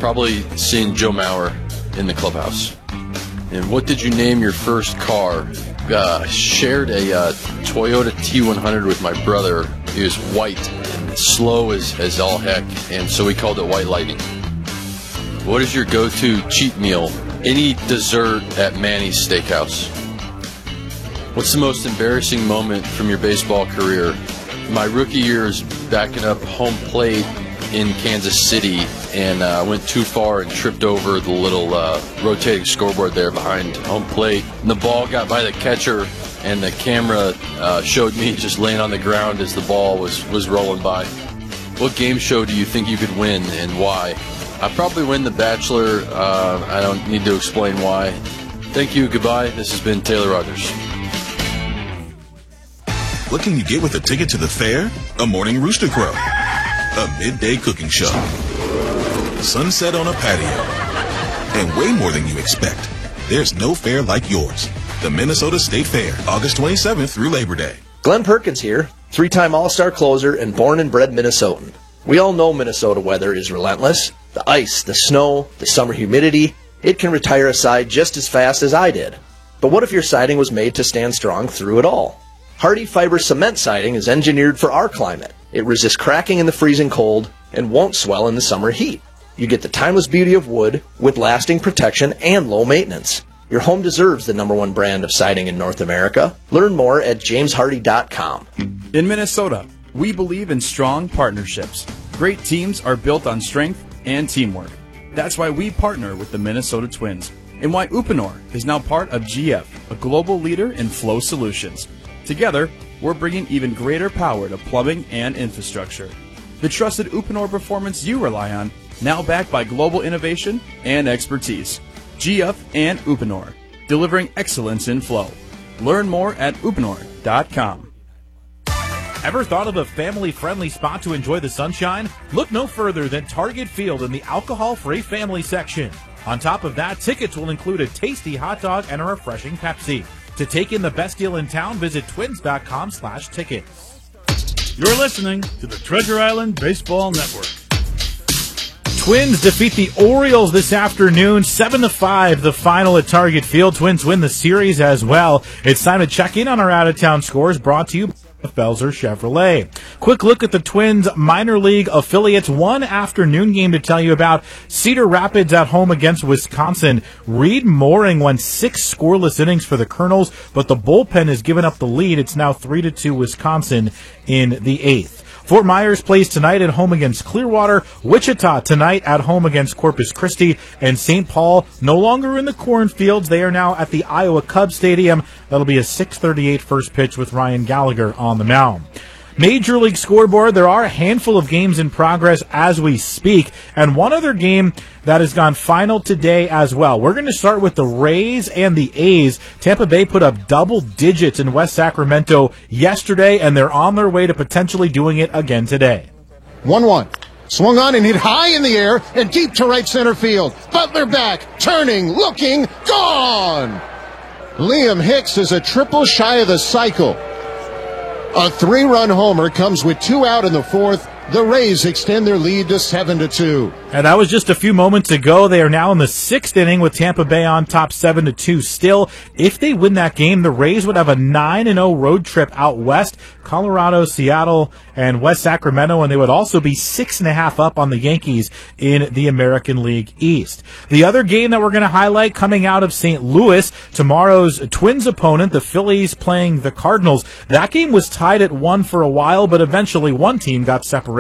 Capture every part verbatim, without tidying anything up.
probably seeing Joe Mauer in the clubhouse. And what did you name your first car? Uh, shared a uh, Toyota T one hundred with my brother. He was white and slow as, as all heck, and so we called it White Lightning. What is your go-to cheat meal? Any dessert at Manny's Steakhouse. What's the most embarrassing moment from your baseball career? My rookie year is backing up home plate in Kansas City, and I uh, went too far and tripped over the little uh, rotating scoreboard there behind home plate. And the ball got by the catcher, and the camera uh, showed me just laying on the ground as the ball was, was rolling by. What game show do you think you could win, and why? I'll probably win The Bachelor. Uh, I don't need to explain why. Thank you. Goodbye. This has been Taylor Rogers. What can you get with a ticket to the fair? A morning rooster crow. A midday cooking show. Sunset on a patio. And way more than you expect. There's no fair like yours. The Minnesota State Fair, August twenty-seventh through Labor Day. Glenn Perkins here, three-time All-Star closer and born and bred Minnesotan. We all know Minnesota weather is relentless. The ice, the snow, the summer humidity, it can retire a side just as fast as I did. But what if your siding was made to stand strong through it all? Hardy Fiber Cement Siding is engineered for our climate. It resists cracking in the freezing cold and won't swell in the summer heat. You get the timeless beauty of wood with lasting protection and low maintenance. Your home deserves the number one brand of siding in North America. Learn more at james hardy dot com. In Minnesota, we believe in strong partnerships. Great teams are built on strength and teamwork. That's why we partner with the Minnesota Twins, and why Uponor is now part of G F, a global leader in flow solutions. Together, we're bringing even greater power to plumbing and infrastructure. The trusted Uponor performance you rely on, now backed by global innovation and expertise. G F and Uponor, delivering excellence in flow. Learn more at uponor dot com. Ever thought of a family-friendly spot to enjoy the sunshine? Look no further than Target Field in the alcohol-free family section. On top of that, tickets will include a tasty hot dog and a refreshing Pepsi. To take in the best deal in town, visit twins dot com slash tickets. You're listening to the Treasure Island Baseball Network. Twins defeat the Orioles this afternoon, seven to five, the final at Target Field. Twins win the series as well. It's time to check in on our out-of-town scores, brought to you by Felser Chevrolet. Quick look at the Twins minor league affiliates. One afternoon game to tell you about. Cedar Rapids at home against Wisconsin. Reed Mooring won six scoreless innings for the Colonels, but the bullpen has given up the lead. It's now three to two Wisconsin in the eighth. Fort Myers plays tonight at home against Clearwater. Wichita tonight at home against Corpus Christi. And Saint Paul no longer in the cornfields. They are now at the Iowa Cubs Stadium. That'll be a six thirty-eight first pitch with Ryan Gallagher on the mound. Major League Scoreboard, there are a handful of games in progress as we speak, and one other game that has gone final today as well. We're going to start with the Rays and the A's. Tampa Bay put up double digits in West Sacramento yesterday, and they're on their way to potentially doing it again today. one one. Swung on and hit high in the air and deep to right center field. Butler back, turning, looking, gone! Liam Hicks is a triple shy of the cycle. A three-run homer comes with two out in the fourth. The Rays extend their lead to seven to two. And that was just a few moments ago. They are now in the sixth inning with Tampa Bay on top seven to two still. If they win that game, the Rays would have a nine and oh road trip out west, Colorado, Seattle, and West Sacramento, and they would also be six and a half up on the Yankees in the American League East. The other game that we're going to highlight coming out of Saint Louis, tomorrow's Twins opponent, the Phillies playing the Cardinals. That game was tied at one for a while, but eventually one team got separated.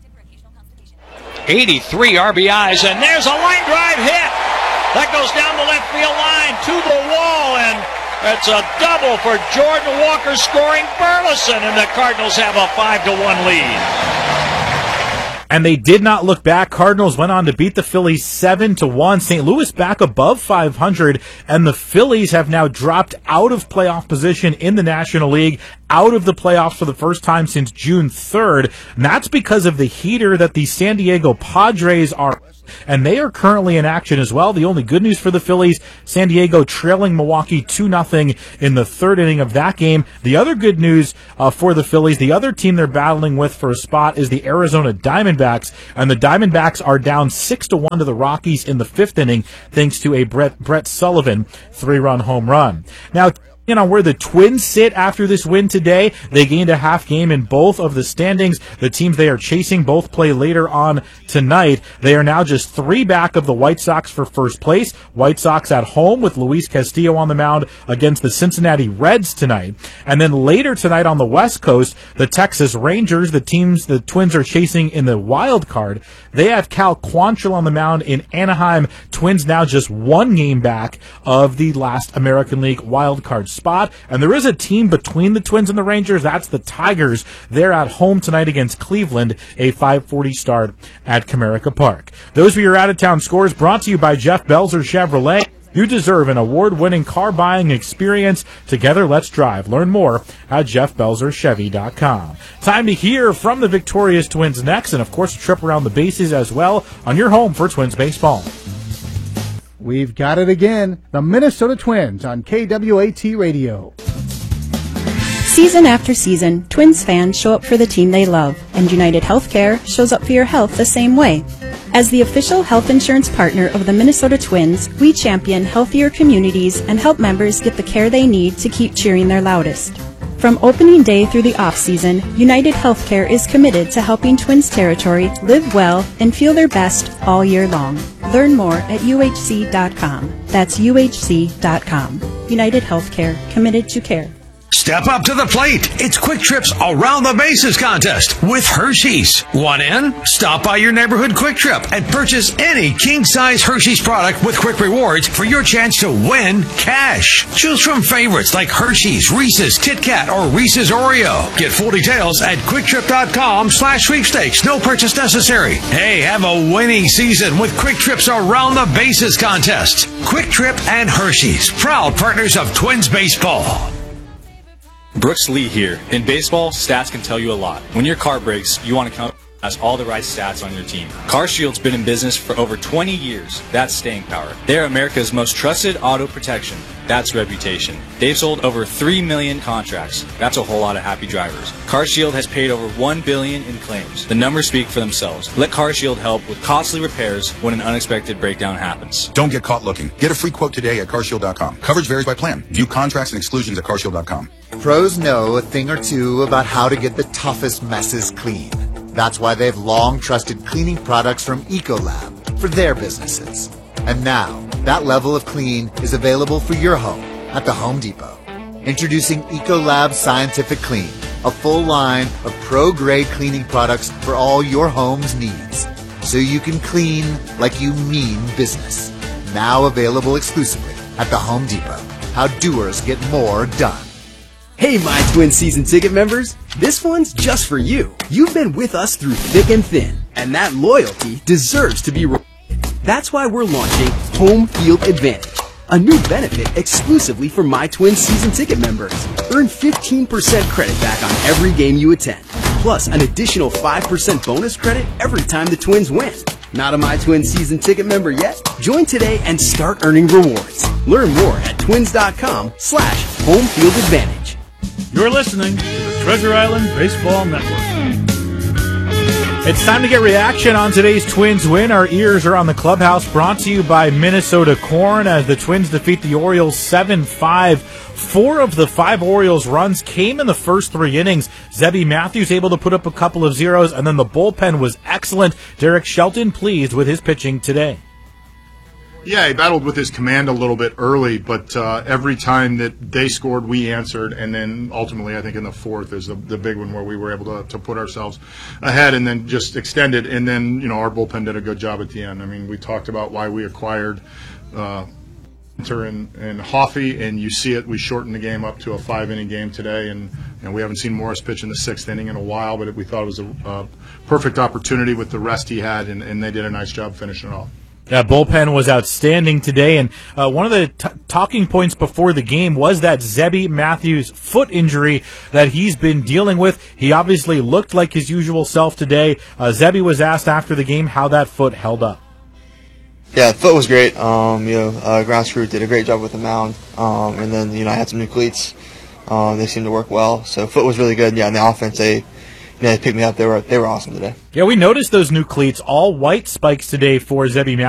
eighty-three R B Is, and there's a line drive hit. That goes down the left field line to the wall, and it's a double for Jordan Walker scoring Burleson, and the Cardinals have a five to one lead. And they did not look back. Cardinals went on to beat the Phillies seven to one. Saint Louis back above five hundred, and the Phillies have now dropped out of playoff position in the National League, out of the playoffs for the first time since June third. And that's because of the heater that the San Diego Padres are. and they are currently in action as well. The only good news for the Phillies, San Diego trailing Milwaukee two nothing in the third inning of that game. The other good news uh, for the Phillies, the other team they're battling with for a spot is the Arizona Diamondbacks, and the Diamondbacks are down six to one to the Rockies in the fifth inning thanks to a Brett, Brett Sullivan three-run home run. Now, you know, where the Twins sit after this win today, they gained a half game in both of the standings. The teams they are chasing both play later on tonight. They are now just three back of the White Sox for first place. White Sox at home with Luis Castillo on the mound against the Cincinnati Reds tonight. And then later tonight on the West Coast, the Texas Rangers, the teams the Twins are chasing in the wild card, they have Cal Quantrill on the mound in Anaheim. Twins now just one game back of the last American League wild card spot. And there is a team between the Twins and the Rangers. That's the Tigers. They're at home tonight against Cleveland, a five forty start at Comerica Park. Those were your out-of-town scores brought to you by Jeff Belzer Chevrolet. You deserve an award-winning car buying experience. Together, let's drive. Learn more at jeff belzer chevy dot com. Time to hear from the victorious Twins next, and of course, a trip around the bases as well on your home for Twins baseball. We've got it again, the Minnesota Twins on K W A T Radio. Season after season, Twins fans show up for the team they love, and United Healthcare shows up for your health the same way. As the official health insurance partner of the Minnesota Twins, we champion healthier communities and help members get the care they need to keep cheering their loudest. From opening day through the off-season, United Healthcare is committed to helping Twins territory live well and feel their best all year long. Learn more at U H C dot com. That's U H C dot com. United Healthcare, committed to care. Step up to the plate. It's Quick Trip's Around the Bases contest with Hershey's. Want in? Stop by your neighborhood Quick Trip and purchase any king-size Hershey's product with Quick Rewards for your chance to win cash. Choose from favorites like Hershey's, Reese's, Kit Kat, or Reese's Oreo. Get full details at quick trip dot com slash sweepstakes. No purchase necessary. Hey, have a winning season with Quick Trip's Around the Bases contest. Quick Trip and Hershey's, proud partners of Twins baseball. Brooks Lee here. In baseball, stats can tell you a lot. When your car breaks, you want to come has all the right stats on your team. CarShield's been in business for over twenty years. That's staying power. They're America's most trusted auto protection. That's reputation. They've sold over three million contracts. That's a whole lot of happy drivers. CarShield has paid over one billion dollars in claims. The numbers speak for themselves. Let CarShield help with costly repairs when an unexpected breakdown happens. Don't get caught looking. Get a free quote today at car shield dot com. Coverage varies by plan. View contracts and exclusions at car shield dot com. Pros know a thing or two about how to get the toughest messes clean. That's why they've long trusted cleaning products from Ecolab for their businesses. And now, that level of clean is available for your home at the Home Depot. Introducing Ecolab Scientific Clean, a full line of pro-grade cleaning products for all your home's needs. So you can clean like you mean business. Now available exclusively at the Home Depot. How doers get more done. Hey, my Twin season ticket members, this one's just for you. You've been with us through thick and thin, and that loyalty deserves to be rewarded. That's why we're launching Home Field Advantage, a new benefit exclusively for my Twin season ticket members. Earn fifteen percent credit back on every game you attend, plus an additional five percent bonus credit every time the Twins win. Not a My Twin season ticket member yet? Join today and start earning rewards. Learn more at twins dot com slash home field advantage. You're listening to the Treasure Island Baseball Network. It's time to get reaction on today's Twins win. Our ears are on the clubhouse, brought to you by Minnesota Corn as the Twins defeat the Orioles seven five. Four of the five Orioles runs came in the first three innings. Zebby Matthews able to put up a couple of zeros, and then the bullpen was excellent. Derek Shelton pleased with his pitching today. Yeah, he battled with his command a little bit early, but uh, every time that they scored, we answered, and then ultimately I think in the fourth is the, the big one where we were able to, to put ourselves ahead and then just extend it, and then, you know, our bullpen did a good job at the end. I mean, we talked about why we acquired uh, Hunter and, and Hoffey, and you see it, we shortened the game up to a five-inning game today, and you know, we haven't seen Morris pitch in the sixth inning in a while, but we thought it was a, a perfect opportunity with the rest he had, and, and they did a nice job finishing it off. That bullpen was outstanding today, and uh, one of the t- talking points before the game was that Zebby Matthews foot injury that he's been dealing with. He obviously looked like his usual self today. Uh, Zebby was asked after the game how that foot held up. Yeah, foot was great. Um, you know, uh, ground crew did a great job with the mound, um, and then you know I had some new cleats. Um, they seemed to work well, so foot was really good. Yeah, and the offense they, you know, they picked me up. They were they were awesome today. Yeah, we noticed those new cleats, all white spikes today for Zebby